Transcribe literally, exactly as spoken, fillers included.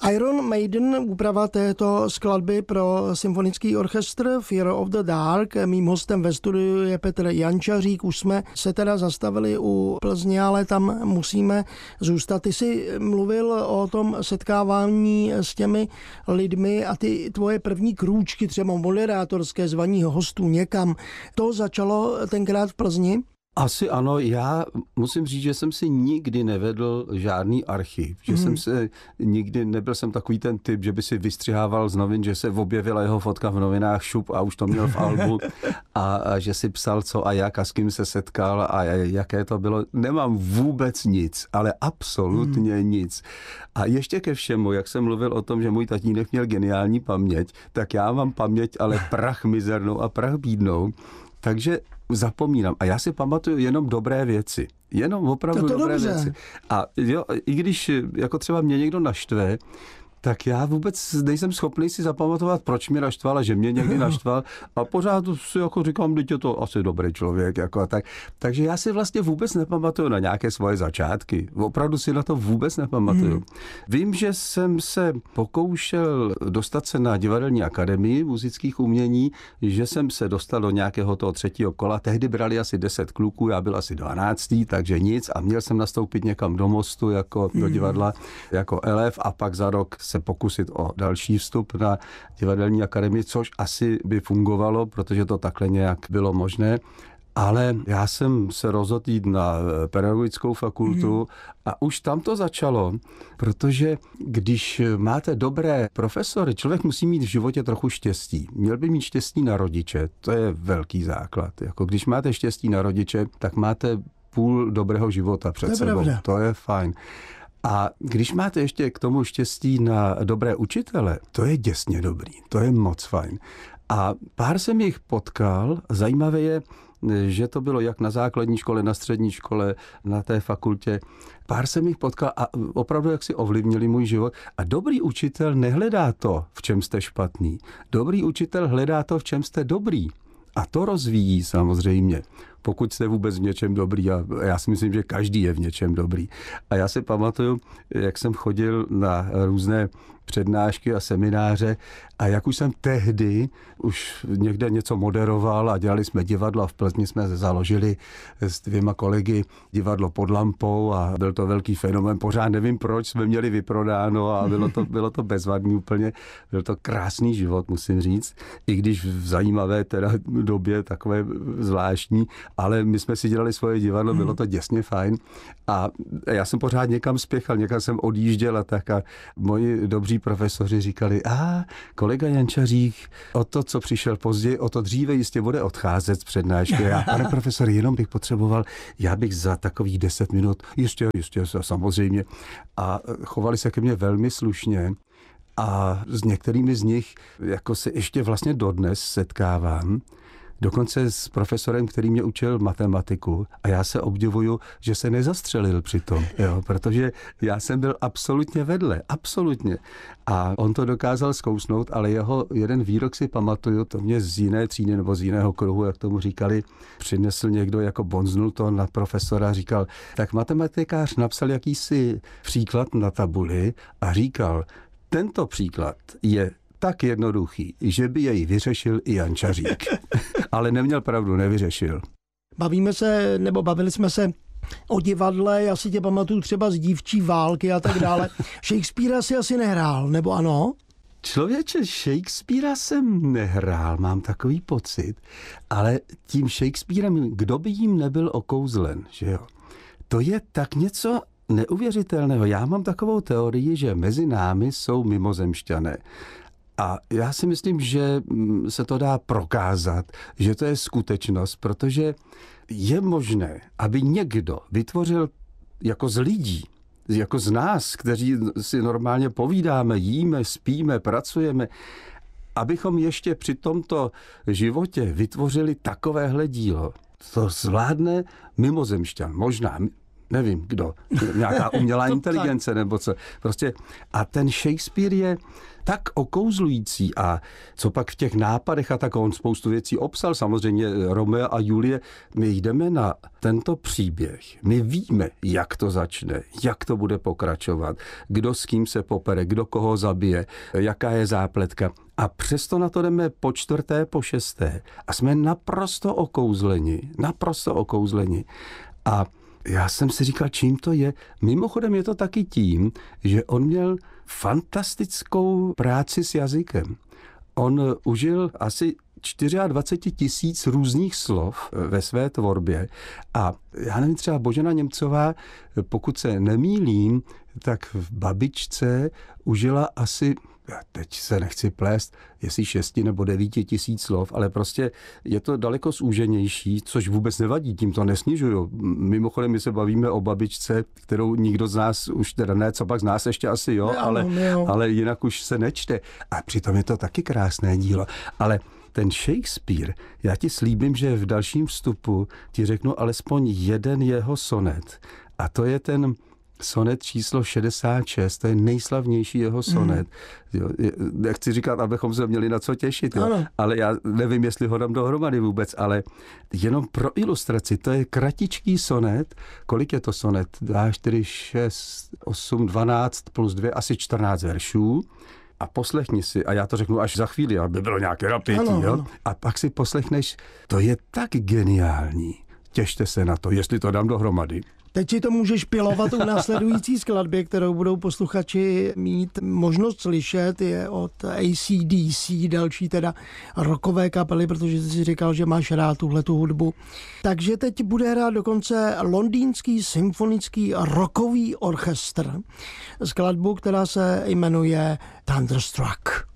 Iron Maiden, úprava této skladby pro symfonický orchestr Fear of the Dark. Mým hostem ve studiu je Petr Jančařík. Už jsme se teda zastavili u Plzně, ale tam musíme zůstat. Ty jsi mluvil o tom setkávání s těmi lidmi a ty tvoje první krůčky, třeba moderátorské zvaní hostů někam. To začalo tenkrát v Plzni? Asi ano, já musím říct, že jsem si nikdy nevedl žádný archiv, že hmm. jsem se nikdy, nebyl jsem takový ten typ, že by si vystřihával z novin, že se objevila jeho fotka v novinách šup a už to měl v albu a, a že si psal co a jak a s kým se setkal a jaké to bylo. Nemám vůbec nic, ale absolutně hmm. nic. A ještě ke všemu, jak jsem mluvil o tom, že můj tatínek měl geniální paměť, tak já mám paměť, ale prach mizernou a prach bídnou. Takže zapomínám. A já si pamatuju jenom dobré věci. Jenom opravdu to to dobré dobře. věci. A jo, i když jako třeba mě někdo naštve, tak já vůbec nejsem schopný si zapamatovat, proč mě naštval a že mě někdy naštval. A pořád si jako říkám, že je to asi dobrý člověk. Jako a tak. Takže já si vlastně vůbec nepamatuju na nějaké svoje začátky. Opravdu si na to vůbec nepamatuju. Hmm. Vím, že jsem se pokoušel dostat se na divadelní akademii muzických umění, že jsem se dostal do nějakého toho třetího kola. Tehdy brali asi deset kluků, já byl asi dvanáctý, takže nic. A měl jsem nastoupit někam do Mostu, jako hmm. do divadla, jako elef a pak za rok se pokusit o další vstup na divadelní akademii, což asi by fungovalo, protože to takhle nějak bylo možné. Ale já jsem se rozhodl jít na pedagogickou fakultu hmm. a už tam to začalo, protože když máte dobré profesory, člověk musí mít v životě trochu štěstí. Měl by mít štěstí na rodiče, to je velký základ. Jako když máte štěstí na rodiče, tak máte půl dobrého života před to sebou. Pravda. To je fajn. A když máte ještě k tomu štěstí na dobré učitele, to je děsně dobrý, to je moc fajn. A pár jsem jich potkal, zajímavé je, že to bylo jak na základní škole, na střední škole, na té fakultě. Pár jsem jich potkal a opravdu jak si ovlivnili můj život. A dobrý učitel nehledá to, v čem jste špatný. Dobrý učitel hledá to, v čem jste dobrý. A to rozvíjí samozřejmě, pokud jste vůbec v něčem dobrý. A já si myslím, že každý je v něčem dobrý. A já si pamatuju, jak jsem chodil na různé přednášky a semináře a jak už jsem tehdy už někde něco moderoval a dělali jsme divadlo a v Plzni jsme založili s dvěma kolegy divadlo Pod lampou a byl to velký fenomén. Pořád nevím, proč jsme měli vyprodáno a bylo to, bylo to bezvadný úplně. Byl to krásný život, musím říct. I když v zajímavé teda době, takové zvláštní, ale my jsme si dělali svoje divadlo, bylo to děsně fajn. A já jsem pořád někam spěchal, někam jsem odjížděl a tak a moji dobří profesoři říkali, a kolega Jančařík, o to, co přišel později, o to dříve jistě bude odcházet z přednášky. Já, pane profesor, jenom bych potřeboval, já bych za takových deset minut, jistě, jistě, samozřejmě. A chovali se ke mně velmi slušně. A s některými z nich jako se ještě vlastně dodnes setkávám. Dokonce s profesorem, který mě učil matematiku a já se obdivuju, že se nezastřelil přitom, jo, protože já jsem byl absolutně vedle, absolutně. A on to dokázal zkousnout, ale jeho jeden výrok si pamatuju, to mě z jiné třídy nebo z jiného kruhu, jak tomu říkali, přinesl někdo, jako bonznul to na profesora, říkal, tak matematikář napsal jakýsi příklad na tabuli a říkal, tento příklad je tak jednoduchý, že by jej vyřešil i Jančařík. Ale neměl pravdu, nevyřešil. Bavíme se, nebo bavili jsme se o divadle, já si tě pamatuju třeba z Dívčí války a tak dále. Shakespearea si asi nehrál, nebo ano? Člověče, Shakespearea jsem nehrál, mám takový pocit, ale tím Shakespearem, kdo by jim nebyl okouzlen, že jo? To je tak něco neuvěřitelného. Já mám takovou teorii, že mezi námi jsou mimozemšťané. A já si myslím, že se to dá prokázat, že to je skutečnost, protože je možné, aby někdo vytvořil jako z lidí, jako z nás, kteří si normálně povídáme, jíme, spíme, pracujeme, abychom ještě při tomto životě vytvořili takovéhle dílo. To zvládne mimozemšťan, možná nevím kdo, nějaká umělá inteligence nebo co. Prostě a ten Shakespeare je tak okouzlující a co pak v těch nápadech a tak on spoustu věcí obsal, samozřejmě Romeo a Julie, my jdeme na tento příběh, my víme, jak to začne, jak to bude pokračovat, kdo s kým se popere, kdo koho zabije, jaká je zápletka a přesto na to jdeme po čtvrté, po šesté a jsme naprosto okouzleni, naprosto okouzleni a já jsem si říkal, čím to je. Mimochodem je to taky tím, že on měl fantastickou práci s jazykem. On užil asi dvacet čtyři tisíc různých slov ve své tvorbě a já nevím, třeba Božena Němcová, pokud se nemýlím, tak v Babičce užila asi, já teď se nechci plést, jestli šesti nebo devíti tisíc slov, ale prostě je to daleko zúženější, což vůbec nevadí, tím to nesnižuju. Mimochodem, my se bavíme o Babičce, kterou nikdo z nás už teda ne, co pak z nás ještě asi jo, ne, ale, jo. ale jinak už se nečte. A přitom je to taky krásné dílo. Ale ten Shakespeare, já ti slíbím, že v dalším vstupu ti řeknu alespoň jeden jeho sonet. A to je ten sonet číslo šedesát šest, to je nejslavnější jeho sonet. Mm. Jo, nechci říkat, abychom se měli na co těšit, jo, ale já nevím, jestli ho dám dohromady vůbec, ale jenom pro ilustraci, to je kratičký sonet. Kolik je to sonet? dva, čtyři, šest, osm, dvanáct plus dvě, asi čtrnáct veršů. A poslechni si, a já to řeknu až za chvíli, aby bylo nějaké napětí, ano, jo? Ano. A pak si poslechneš, to je tak geniální. Těšte se na to, jestli to dám dohromady. Teď si to můžeš pilovat u následující skladbě, kterou budou posluchači mít možnost slyšet, je od A C D C, další teda rockové kapely, protože jsi říkal, že máš rád tuhletu hudbu. Takže teď bude hrát dokonce Londýnský symfonický rockový orchestr. Skladbu, která se jmenuje Thunderstruck.